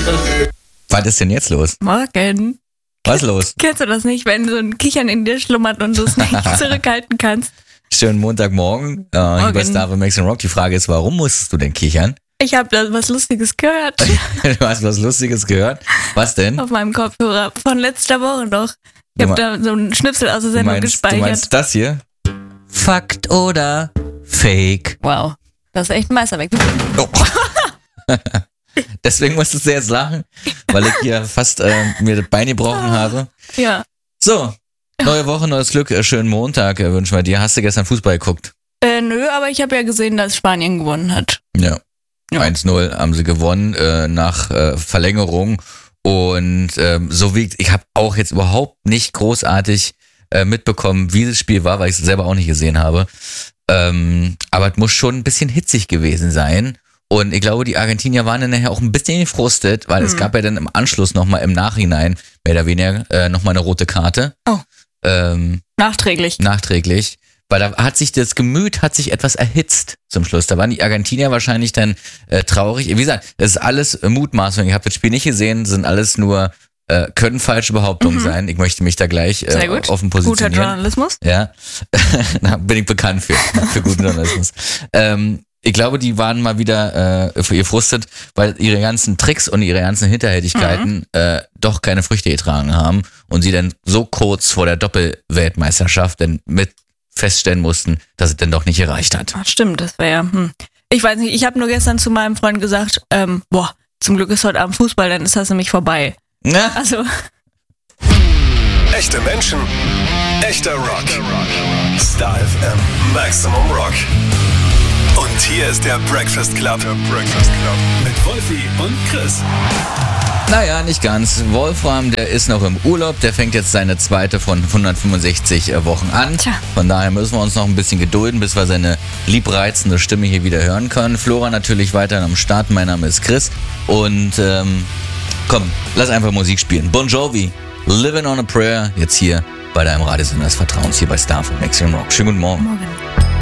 Was ist denn jetzt los? Morgen. Was ist los? Kennst du das nicht, wenn so ein Kichern in dir schlummert und du es nicht zurückhalten kannst? Schönen Montagmorgen. Hier bei Star Max Rock. Die Frage ist, warum musstest du denn kichern? Ich habe da was Lustiges gehört. Du hast was Lustiges gehört? Was denn? Auf meinem Kopfhörer von letzter Woche noch. Ich habe da so einen Schnipsel aus der Sendung gespeichert. Du meinst das hier? Fakt oder Fake? Wow, das ist echt ein Meisterwerk. Oh. Deswegen musstest du jetzt lachen, weil ich hier fast mir das Bein gebrochen habe. Ja. So, neue Woche, neues Glück, schönen Montag wünschen wir dir. Hast du gestern Fußball geguckt? Nö, aber ich habe ja gesehen, dass Spanien gewonnen hat. Ja. 1-0 haben sie gewonnen nach Verlängerung. Und so wie ich habe auch jetzt überhaupt nicht großartig mitbekommen, wie das Spiel war, weil ich es selber auch nicht gesehen habe. Aber es muss schon ein bisschen hitzig gewesen sein. Und ich glaube, die Argentinier waren dann nachher auch ein bisschen gefrustet, weil es gab ja dann im Anschluss nochmal im Nachhinein, mehr oder weniger, nochmal eine rote Karte. Oh. Nachträglich. Nachträglich. Weil da hat sich das Gemüt etwas erhitzt zum Schluss. Da waren die Argentinier wahrscheinlich dann traurig. Wie gesagt, das ist alles Mutmaßung. Ich habe das Spiel nicht gesehen, sind alles nur, können falsche Behauptungen sein. Ich möchte mich da gleich offen positionieren. Guter Journalismus. Ja, da bin ich bekannt für guten Journalismus. Ich glaube, die waren mal wieder gefrustet, weil ihre ganzen Tricks und ihre ganzen Hinterhältigkeiten doch keine Früchte getragen haben und sie dann so kurz vor der Doppelweltmeisterschaft dann mit feststellen mussten, dass es dann doch nicht gereicht hat. Ach, stimmt, das wäre ja. Ich weiß nicht, ich habe nur gestern zu meinem Freund gesagt, zum Glück ist heute Abend Fußball, dann ist das nämlich vorbei. Ja. Also. Echte Menschen, echter Rock. Star FM, Maximum Rock. Und hier ist der Breakfast Club. Mit Wolfi und Chris. Naja, nicht ganz. Wolfram, der ist noch im Urlaub. Der fängt jetzt seine zweite von 165 Wochen an. Tja. Von daher müssen wir uns noch ein bisschen gedulden, bis wir seine liebreizende Stimme hier wieder hören können. Flora natürlich weiterhin am Start. Mein Name ist Chris. Und komm, lass einfach Musik spielen. Bon Jovi, Living on a Prayer. Jetzt hier bei deinem Radiosender des Vertrauens, hier bei Star von Maximum Rock. Schönen guten Morgen. Morgen.